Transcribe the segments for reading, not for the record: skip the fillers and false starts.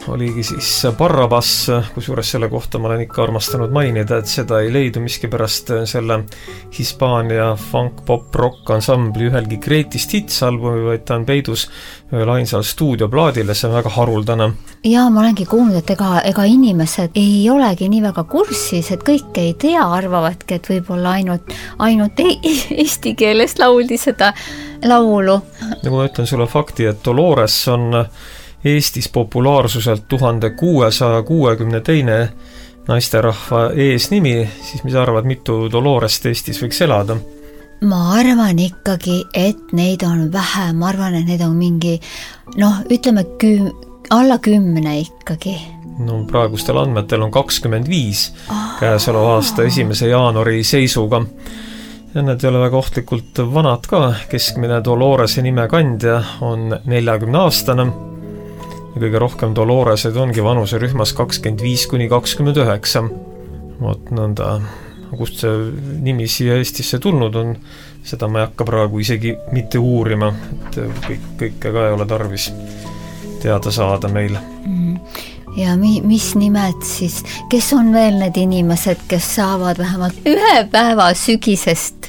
oligi siis Barrabas, kusjuures selle kohta ma olen ikka armastanud mainida, et seda ei leidu miskipärast selle Hispaania funk, pop, rock ansambli ühelgi Greatest Hits albumi, vaid ta on peidus ühel ainsal stuudioplaadil ja see on väga haruldane. Ja ma olengi kuulnud, et ega inimesed ei olegi nii väga kursis, et kõik ei tea, arvavadki, et võib-olla ainult eesti keeles lauldi seda laulu. Nagu ma ütlen sulle fakti, et Dolores on Eestis populaarsuselt 1662 naisterahva eesnimi, siis mis arvad, mitu Dolorest Eestis võiks elada? Ma arvan ikkagi, et neid on vähe, ma arvan, et neid on mingi, ütleme alla 10 ikkagi. No praegustel andmetel on 25 käesoleva aasta 1. jaanuari seisuga. Ja need ei ole väga ohtlikult vanad ka, keskmine Dolorese nime kandja on 40-aastane. Ja kõige rohkem Doloreseid ongi vanuserühmas 25–29. Vot nõnda, kust see nimi siia Eestisse tulnud on, seda ma ei hakka praegu isegi mitte uurima, et kõike ka ei ole tarvis teada saada meil. Ja mis nimed siis, kes on veel need inimesed, kes saavad vähemalt ühe päeva sügisest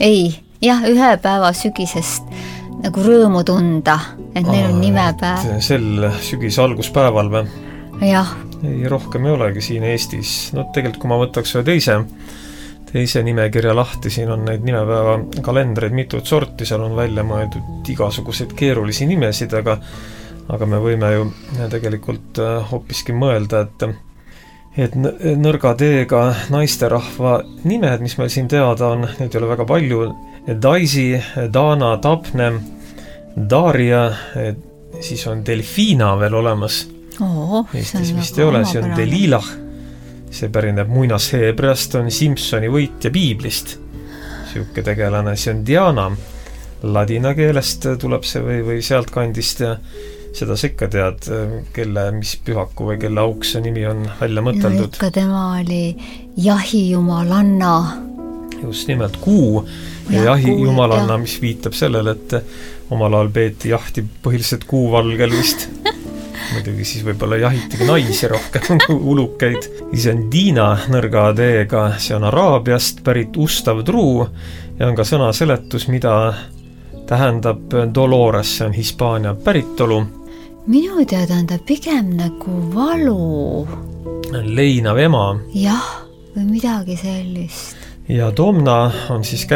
nagu rõõmu tunda, et neil on nimepäev. Sel sügise alguspäeval või? Jah. Ei, rohkem ei olegi siin Eestis. No tegelikult, kui ma võtaks ühe teise nimekirja lahti, siin on neid nimepäeva kalendreid mitut sorti, seal on välja mõeldud igasuguseid keerulisi nimesid, aga me võime ju tegelikult hoopiski mõelda, et nõrga teega naisterahva nimed, mis meil siin teada on, neid ei ole väga palju, Daisy, Dana, Daphne, Daria, siis on Delfina veel olemas. Eestis vist ei ole, see on Delilah, see pärineb muinasheebreast, on Simpsoni võitja piiblist. Siuke tegelane, see on Diana, ladina keelest tuleb see või sealt kandist ja seda sa ikka tead, kelle, mis pühaku või kelle auks see nimi on välja mõteldud. No ikka tema oli jahijumalanna. Just nimelt Kuu ja jahijumalanna, mis viitab sellele, et omal ajal peeti jahti põhiliselt kuuvalgel vist. Muidugi siis võib-olla jahitigi naisi rohkem ulukeid. Ise on Diina nõrga teega, see on Araabiast pärit ustav truu ja on ka sõna seletus, mida tähendab Dolores, see on Hispaania päritolu. Minu teada on ta pigem nagu valu. Leinav ema. Jah, või midagi sellist. Ja Domna on siis